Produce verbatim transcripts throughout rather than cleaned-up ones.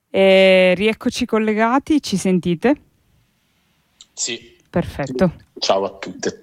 E rieccoci collegati, ci sentite? Sì. Perfetto. Ciao a tutte.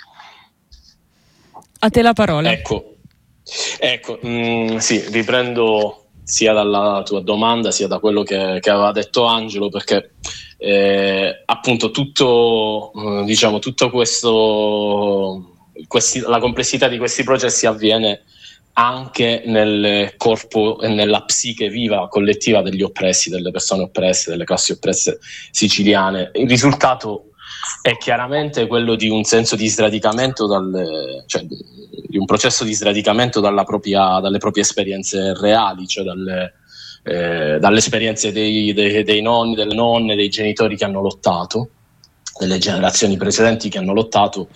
A te la parola. Ecco, ecco mh, sì, riprendo sia dalla tua domanda sia da quello che, che aveva detto Angelo, perché eh, appunto tutto, eh, diciamo, tutto questo, questi, la complessità di questi processi avviene anche nel corpo e nella psiche viva collettiva degli oppressi, delle persone oppresse, delle classi oppresse siciliane. Il risultato è chiaramente quello di un senso di sradicamento, dal, cioè di un processo di sradicamento dalla propria, dalle proprie esperienze reali, cioè dalle, eh, dalle esperienze dei, dei, dei nonni, delle nonne, dei genitori che hanno lottato, delle generazioni precedenti che hanno lottato,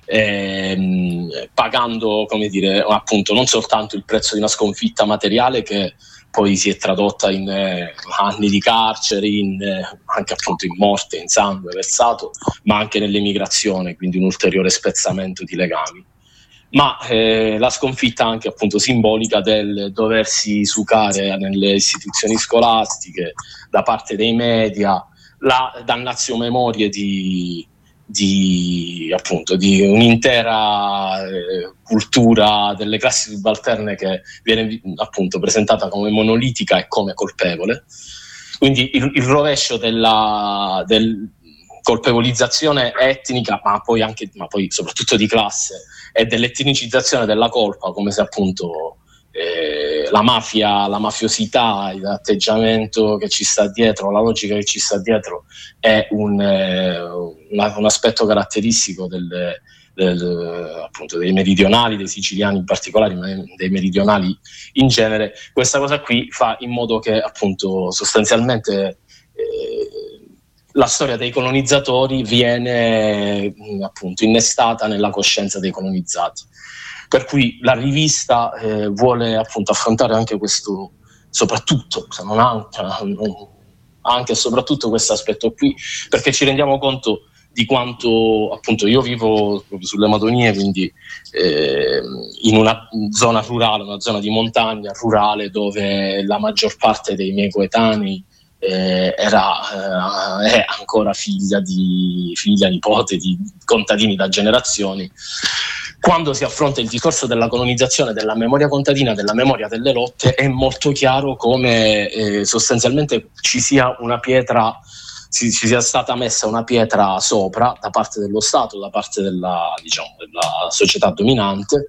ehm, pagando, come dire, appunto non soltanto il prezzo di una sconfitta materiale che poi si è tradotta in eh, anni di carcere, in, eh, anche appunto in morte, in sangue versato, ma anche nell'emigrazione, quindi un ulteriore spezzamento di legami. Ma eh, la sconfitta anche appunto simbolica del doversi sucare nelle istituzioni scolastiche, da parte dei media, la dannazio memorie di, di, appunto, di un'intera eh, cultura delle classi subalterne che viene appunto presentata come monolitica e come colpevole. Quindi il, il rovescio della del colpevolizzazione etnica, ma poi anche, ma poi soprattutto di classe, e dell'etnicizzazione della colpa, come se appunto eh, la mafia, la mafiosità, l'atteggiamento che ci sta dietro, la logica che ci sta dietro è un, eh, un, un aspetto caratteristico del, del, appunto dei meridionali, dei siciliani in particolare, ma dei meridionali in genere. Questa cosa qui fa in modo che appunto sostanzialmente eh, la storia dei colonizzatori viene appunto innestata nella coscienza dei colonizzati. Per cui la rivista eh, vuole appunto affrontare anche questo, soprattutto, se non anche, anche e soprattutto questo aspetto qui, perché ci rendiamo conto di quanto, appunto, io vivo proprio sulle Madonie, quindi eh, in una zona rurale, una zona di montagna rurale, dove la maggior parte dei miei coetanei eh, era, eh, è ancora figlia di figlia, nipote di contadini da generazioni. Quando si affronta il discorso della colonizzazione, della memoria contadina, della memoria delle lotte, è molto chiaro come eh, sostanzialmente ci sia una pietra, ci, ci sia stata messa una pietra sopra da parte dello Stato, da parte della, diciamo, della società dominante,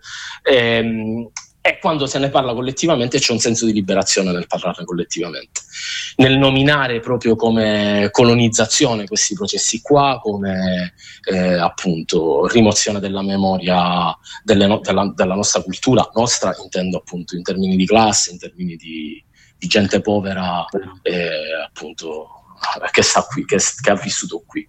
ehm, e quando se ne parla collettivamente c'è un senso di liberazione nel parlarne collettivamente, nel nominare proprio come colonizzazione questi processi qua, come eh, appunto rimozione della memoria delle no- della, della nostra cultura, nostra intendo appunto in termini di classe, in termini di, di gente povera eh, appunto che sta qui, che, che ha vissuto qui.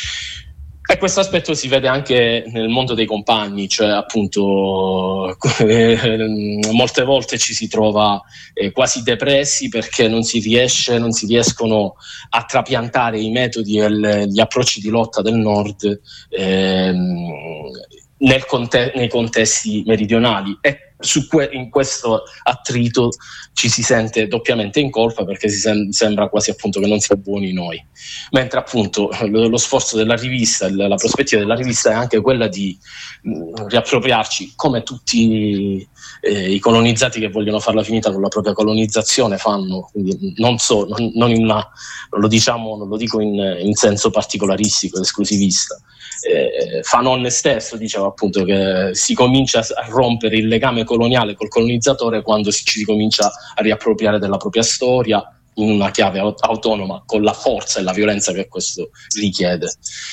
E questo aspetto si vede anche nel mondo dei compagni, cioè appunto eh, molte volte ci si trova eh, quasi depressi perché non si riesce, non si riescono a trapiantare i metodi e gli approcci di lotta del nord ehm, nel conte- nei contesti meridionali, e su que- in questo attrito ci si sente doppiamente in colpa, perché si sem- sembra quasi appunto che non siamo buoni noi, mentre appunto lo, lo sforzo della rivista, la, la prospettiva della rivista è anche quella di mh, riappropriarci, come tutti eh, i colonizzati che vogliono farla finita con la propria colonizzazione fanno, quindi non so, non, non, in una, non lo diciamo, non lo dico in, in senso particolaristico, esclusivista. Eh, Fanon stesso diceva appunto che si comincia a rompere il legame coloniale col colonizzatore quando si, ci si comincia a riappropriare della propria storia in una chiave aut- autonoma, con la forza e la violenza che questo richiede.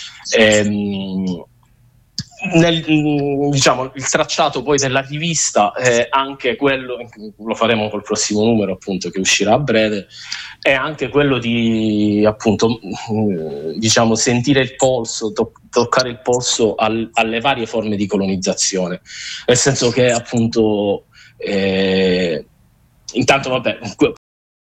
Ehm, nel, diciamo, il tracciato poi della rivista è anche quello, lo faremo col prossimo numero appunto che uscirà a breve, è anche quello di appunto diciamo sentire il polso, to- toccare il polso al, alle varie forme di colonizzazione, nel senso che appunto eh, intanto vabbè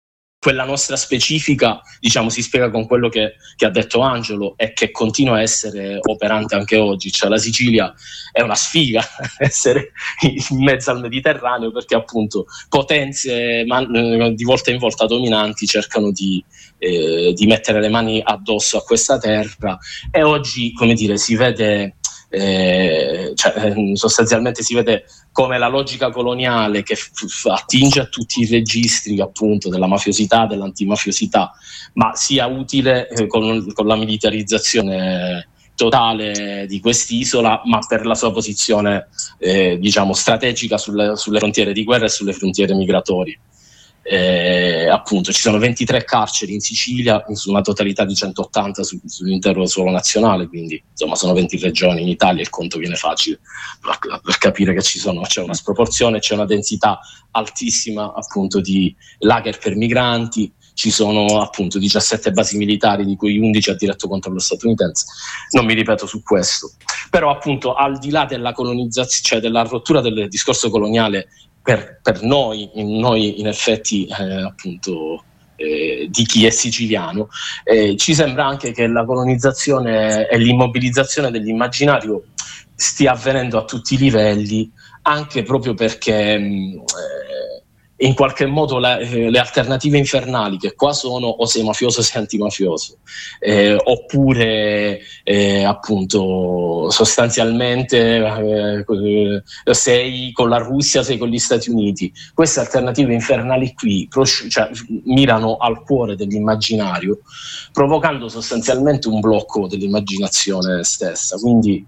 quella nostra specifica, diciamo, si spiega con quello che, che ha detto Angelo e che continua a essere operante anche oggi. Cioè la Sicilia è una sfiga essere in mezzo al Mediterraneo, perché appunto potenze man- di volta in volta dominanti cercano di, eh, di mettere le mani addosso a questa terra, e oggi, come dire, si vede Eh, cioè, sostanzialmente si vede come la logica coloniale che f- f- attinge a tutti i registri appunto della mafiosità, dell'antimafiosità, ma sia utile eh, con, con la militarizzazione totale di quest'isola, ma per la sua posizione eh, diciamo strategica sulle, sulle frontiere di guerra e sulle frontiere migratorie. Eh, appunto ci sono ventitré carceri in Sicilia su una totalità di centottanta su, sull'intero suolo nazionale, quindi insomma sono venti regioni. In Italia il conto viene facile per, per capire che ci sono, c'è una sproporzione, c'è una densità altissima appunto di lager per migranti, ci sono appunto diciassette basi militari di cui undici a diretto controllo statunitense. Non mi ripeto su questo, però appunto al di là della colonizzazione, cioè della rottura del discorso coloniale, Per, per noi, noi in effetti eh, appunto eh, di chi è siciliano, eh, ci sembra anche che la colonizzazione e l'immobilizzazione dell'immaginario stia avvenendo a tutti i livelli, anche proprio perché mh, eh, in qualche modo la, eh, le alternative infernali che qua sono, o sei mafioso o sei antimafioso, eh, oppure eh, appunto sostanzialmente eh, sei con la Russia, sei con gli Stati Uniti. Queste alternative infernali qui prosci- cioè, mirano al cuore dell'immaginario, provocando sostanzialmente un blocco dell'immaginazione stessa. Quindi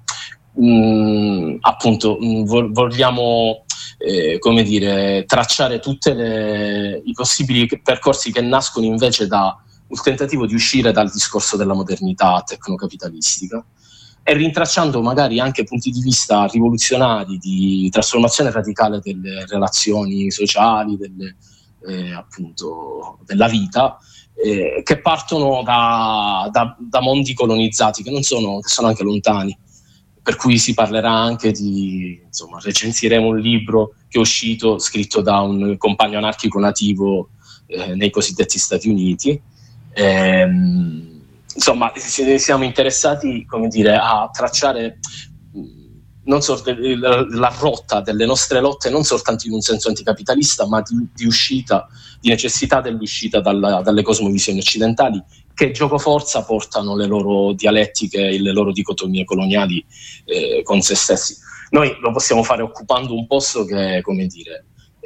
mh, appunto mh, vogliamo Eh, come dire, tracciare tutti i possibili percorsi che nascono invece da un tentativo di uscire dal discorso della modernità tecnocapitalistica, e rintracciando magari anche punti di vista rivoluzionari di trasformazione radicale delle relazioni sociali, delle, eh, appunto, della vita, eh, che partono da, da, da mondi colonizzati che non sono, che sono anche lontani. Per cui si parlerà anche di, insomma, recensiremo un libro che è uscito, scritto da un compagno anarchico nativo eh, nei cosiddetti Stati Uniti. Ehm, insomma, siamo interessati, come dire, a tracciare non so, la, la rotta delle nostre lotte, non soltanto in un senso anticapitalista, ma di, di uscita, di necessità dell'uscita dalla, dalle cosmovisioni occidentali, che giocoforza portano le loro dialettiche e le loro dicotomie coloniali eh, con se stessi. Noi lo possiamo fare occupando un posto che, come dire,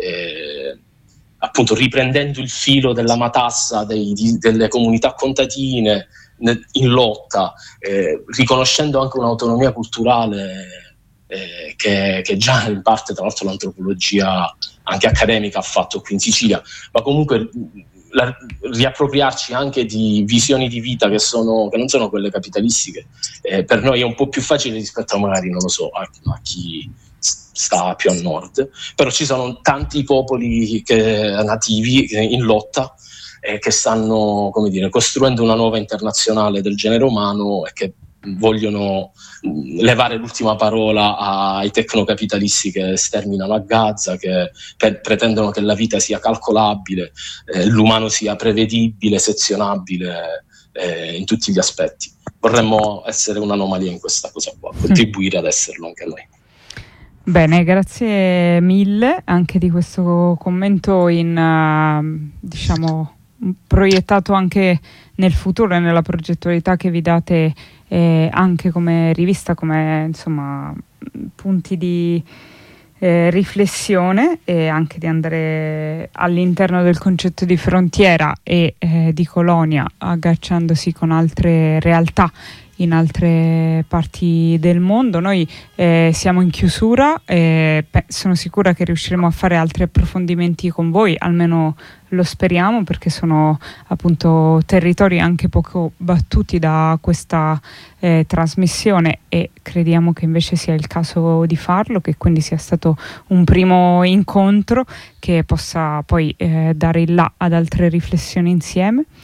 eh, appunto riprendendo il filo della matassa dei, di, delle comunità contadine in lotta, eh, riconoscendo anche un'autonomia culturale eh, che, che già in parte, tra l'altro, l'antropologia anche accademica ha fatto qui in Sicilia, ma comunque la, riappropriarci anche di visioni di vita che, sono, che non sono quelle capitalistiche. Eh, per noi è un po' più facile rispetto a magari, non lo so, a, a chi sta più a nord, però ci sono tanti popoli che, nativi in lotta eh, che stanno, come dire, costruendo una nuova internazionale del genere umano e che vogliono levare l'ultima parola ai tecnocapitalisti che sterminano a Gaza, che pre- pretendono che la vita sia calcolabile, eh, l'umano sia prevedibile, sezionabile eh, in tutti gli aspetti. Vorremmo essere un'anomalia in questa cosa qua, contribuire ad esserlo anche noi. Bene, grazie mille anche di questo commento in uh, diciamo proiettato anche nel futuro e nella progettualità che vi date eh, anche come rivista, come insomma punti di eh, riflessione e anche di andare all'interno del concetto di frontiera e eh, di colonia, agganciandosi con altre realtà in altre parti del mondo. Noi eh, siamo in chiusura e beh, sono sicura che riusciremo a fare altri approfondimenti con voi, almeno lo speriamo, perché sono appunto territori anche poco battuti da questa eh, trasmissione, e crediamo che invece sia il caso di farlo, che quindi sia stato un primo incontro che possa poi eh, dare il là ad altre riflessioni insieme.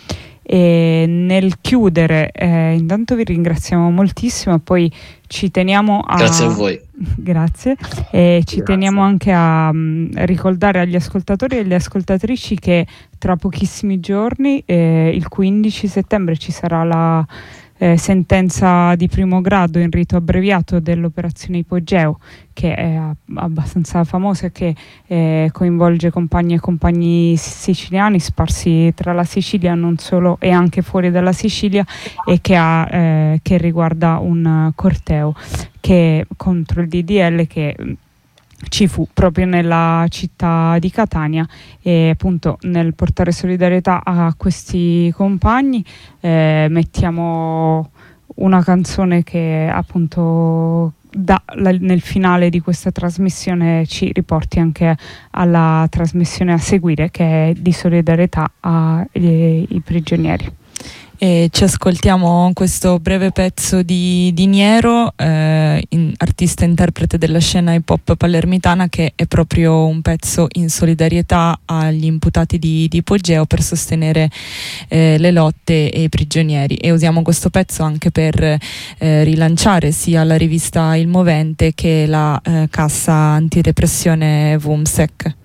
E nel chiudere, eh, intanto vi ringraziamo moltissimo e poi ci teniamo a... Grazie a voi. Grazie. E ci Grazie. teniamo anche a um, ricordare agli ascoltatori e alle ascoltatrici che tra pochissimi giorni, eh, il quindici settembre, ci sarà la eh, sentenza di primo grado in rito abbreviato dell'operazione Ipogeo, che è a, abbastanza famosa e che eh, coinvolge compagni e compagni siciliani sparsi tra la Sicilia non solo e anche fuori dalla Sicilia, e che, ha, eh, che riguarda un corteo che contro il D D L che ci fu proprio nella città di Catania, e appunto nel portare solidarietà a questi compagni eh, mettiamo una canzone che appunto da, la, nel finale di questa trasmissione ci riporti anche alla trasmissione a seguire, che è di solidarietà ai prigionieri. E ci ascoltiamo questo breve pezzo di, di Niero, eh, in, artista interprete della scena hip hop palermitana, che è proprio un pezzo in solidarietà agli imputati di, di Ipogeo per sostenere eh, le lotte e i prigionieri, e usiamo questo pezzo anche per eh, rilanciare sia la rivista Il Movente che la eh, cassa antirepressione V U M S E C.